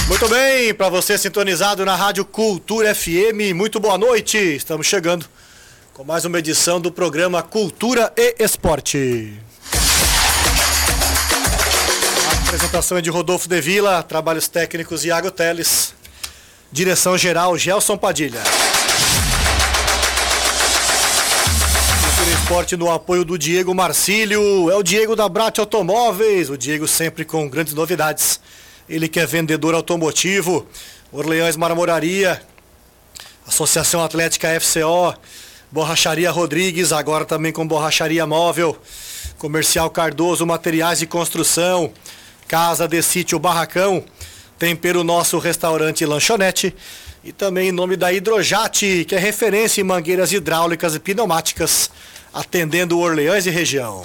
Muito bem, para você sintonizado na Rádio Cultura FM, muito boa noite. Estamos chegando com mais uma edição do programa Cultura e Esporte. A apresentação é de Rodolfo de Vila, trabalhos técnicos Iago Teles, direção geral Gelson Padilha. Cultura e Esporte no apoio do Diego Marcílio, é o Diego da Brat Automóveis, o Diego sempre com grandes novidades. Ele que é vendedor automotivo, Orleans Marmoraria, Associação Atlética FCO, Borracharia Rodrigues, agora também com Borracharia Móvel, Comercial Cardoso Materiais de Construção, Casa de Sítio Barracão, Tempero Nosso Restaurante e Lanchonete, e também em nome da Hidrojat, que é referência em mangueiras hidráulicas e pneumáticas, atendendo Orleans e região.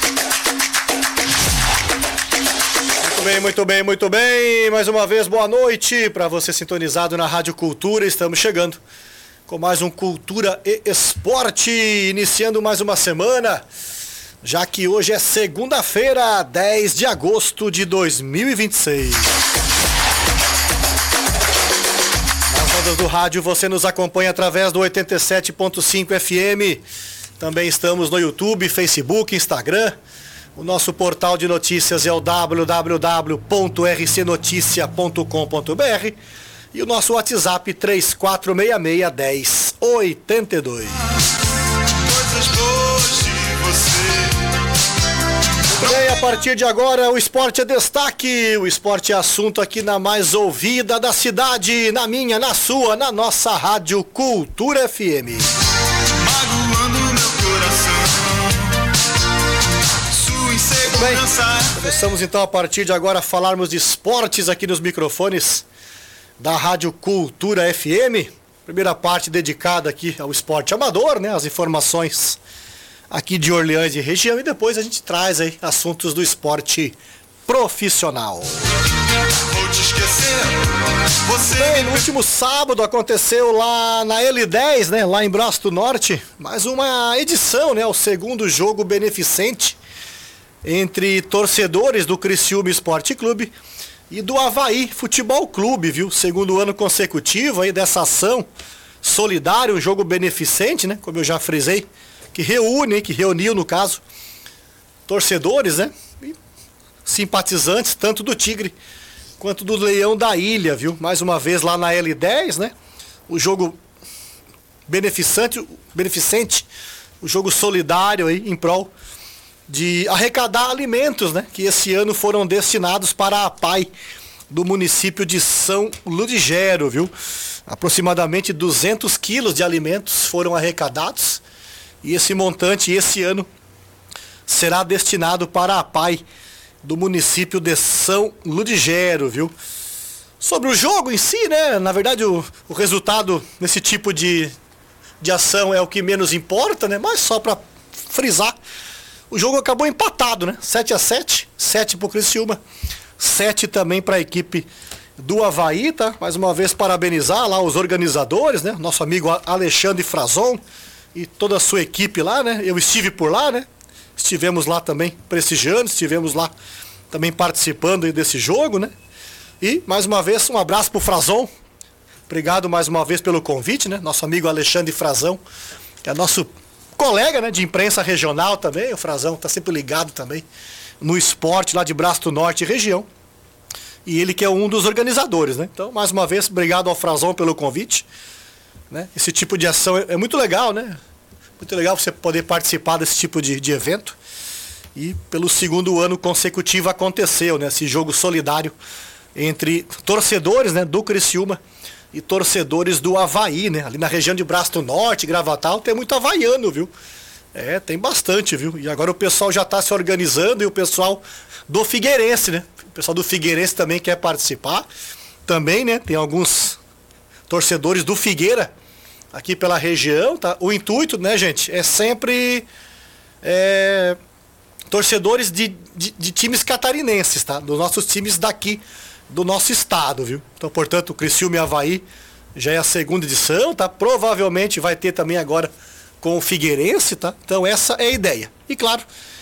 Muito bem. Mais uma vez, boa noite para você sintonizado na Rádio Cultura. Estamos chegando com mais um Cultura e Esporte, iniciando mais uma semana, já que hoje é segunda-feira, 10 de agosto de 2026. Nas ondas do rádio você nos acompanha através do 87.5 FM. Também estamos no YouTube, Facebook, Instagram. O nosso portal de notícias é o www.rcnoticia.com.br e o nosso WhatsApp 3466-1082. Coisas boas de você. Muito bem, a partir de agora o esporte é destaque, o esporte é assunto aqui na mais ouvida da cidade, na minha, na sua, na nossa Rádio Cultura FM. Magoando meu coração. Bem, começamos então a partir de agora a falarmos de esportes aqui nos microfones da Rádio Cultura FM. Primeira parte dedicada aqui ao esporte amador, né? As informações aqui de Orleans e região, e depois a gente traz aí assuntos do esporte profissional. Vou te esquecer, bem, no último sábado aconteceu lá na L10, né? Lá em Braço do Norte, mais uma edição, né? O segundo jogo beneficente entre torcedores do Criciúma Esporte Clube e do Avaí Futebol Clube, viu? Segundo ano consecutivo aí dessa ação solidária, um jogo beneficente, né? Como eu já frisei, que reuniu, no caso, torcedores, né? E simpatizantes, tanto do Tigre quanto do Leão da Ilha, viu? Mais uma vez lá na L10, né? O jogo beneficente, o jogo solidário aí em prol de arrecadar alimentos, né, que esse ano foram destinados para a PAI do município de São Ludigero, viu? Aproximadamente 200 quilos de alimentos foram arrecadados e esse montante esse ano será destinado para a PAI do município de São Ludigero, viu? Sobre o jogo em si, né, na verdade o resultado desse tipo de ação é o que menos importa, né, mas só para frisar, o jogo acabou empatado, né? 7-7, 7 pro Criciúma, 7 também para a equipe do Avaí, tá? Mais uma vez parabenizar lá os organizadores, né? Nosso amigo Alexandre Frazon e toda a sua equipe lá, né? Eu estive por lá, né? Estivemos lá também prestigiando, estivemos lá também participando aí desse jogo, né? E mais uma vez um abraço pro Frazon. Obrigado mais uma vez pelo convite, né? Nosso amigo Alexandre Frazon, que é nosso colega, né, de imprensa regional também, o Frazão tá sempre ligado também no esporte lá de Braço do Norte e região. E ele que é um dos organizadores, né? Então, mais uma vez, obrigado ao Frazão pelo convite, né? Esse tipo de ação é muito legal, né? Muito legal você poder participar desse tipo de evento. E pelo segundo ano consecutivo aconteceu, né, esse jogo solidário entre torcedores, né, do Criciúma e torcedores do Avaí, né? Ali na região de Braço do Norte, Gravatal, tem muito havaiano, viu? É, tem bastante, viu? E agora o pessoal já está se organizando e o pessoal do Figueirense, né? O pessoal do Figueirense também quer participar. Também, né? Tem alguns torcedores do Figueira aqui pela região, tá? O intuito, né, gente, é sempre torcedores de times catarinenses, tá? Dos nossos times daqui do nosso estado, viu? Então, portanto, o Criciúma e Avaí já é a segunda edição, tá? Provavelmente vai ter também agora com o Figueirense, tá? Então essa é a ideia. E claro,